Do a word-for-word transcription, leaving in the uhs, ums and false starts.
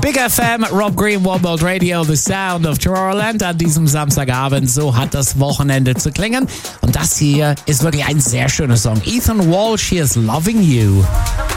Big F M, Rob Green, One World Radio, The Sound of Tomorrowland an diesem Samstagabend. So hat das Wochenende zu klingen. Und das hier ist wirklich ein sehr schöner Song. Ethan Walsh, hier ist Loving You.